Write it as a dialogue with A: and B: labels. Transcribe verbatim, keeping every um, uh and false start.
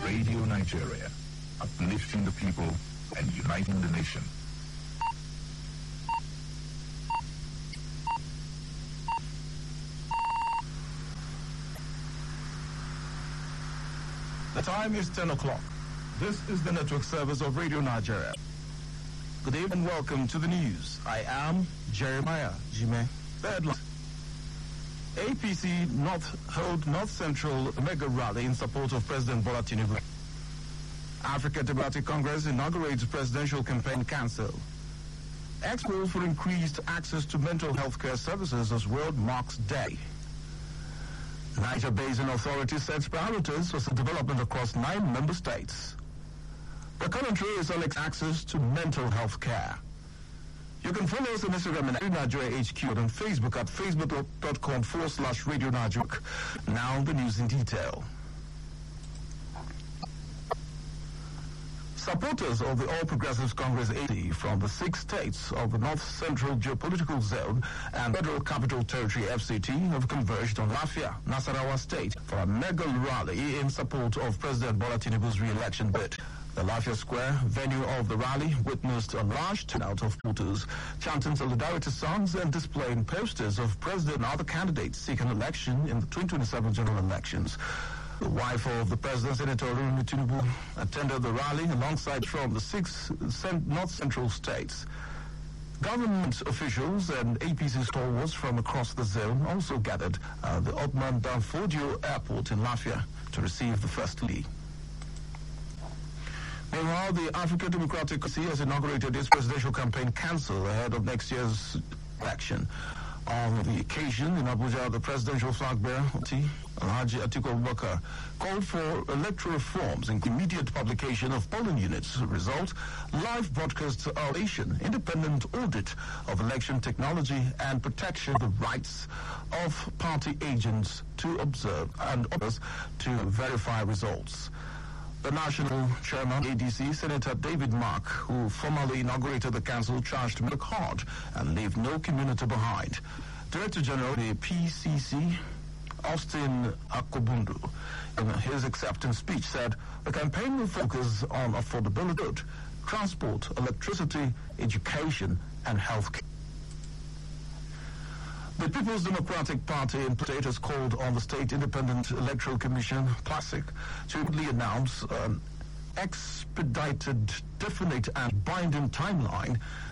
A: Radio Nigeria, uplifting the people and uniting the nation.
B: The time is ten o'clock. This is the network service of Radio Nigeria. Good evening and welcome to the news. I am Jeremiah Jime. Third line. A P C North held North Central mega rally in support of President Bola Tinubu. African Democratic Congress inaugurates presidential campaign council. Expo for increased access to mental health care services as World Marks Day. Niger Basin Authority sets priorities for development across nine member states. The commentary is on access to mental health care. You can follow us on Instagram at Nigeria H Q and on Facebook at facebook.com forward slash Radio Nigeria. Now the news in detail. Supporters of the All Progressives Congress A C from the six states of the North Central Geopolitical Zone and Federal Capital Territory F C T have converged on Lafia, Nasarawa State for a mega rally in support of President Bola Tinubu's re-election bid. The Lafia Square, venue of the rally, witnessed a large turnout of voters chanting solidarity songs and displaying posters of President and other candidates seeking election in the twenty twenty-seven general elections. The wife of the President, Senator Olurunmi Tinubu, attended the rally alongside from the six North Central states. Government officials and A P C stalwarts from across the zone also gathered at the Othman Danfodio Airport in Lafia to receive the first lead. Meanwhile, the African Democratic Congress has inaugurated its presidential campaign council ahead of next year's election. On the occasion in Abuja, the presidential flag bearer, Alhaji Atiku Abubakar, called for electoral reforms, including immediate publication of polling units result, live broadcast evaluation, independent audit of election technology, and protection of the rights of party agents to observe and others to verify results. The National Chairman, A D C, Senator David Mark, who formally inaugurated the council, charged to work hard and leave no community behind. Director General of the P C C, Austin Akobundu, in his acceptance speech said the campaign will focus on affordability, transport, electricity, education, and health care. The People's Democratic Party in state has called on the State Independent Electoral Commission, PLASIC, to announce an expedited, definite, and binding timeline